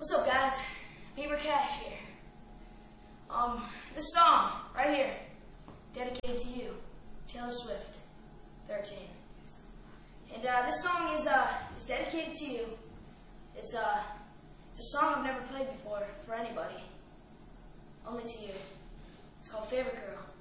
What's up, guys? Bieber Cash here. This song right here, dedicated to you, Taylor Swift, 13. And this song is dedicated to you. It's a song I've never played before for anybody, only to you. It's called Favorite Girl.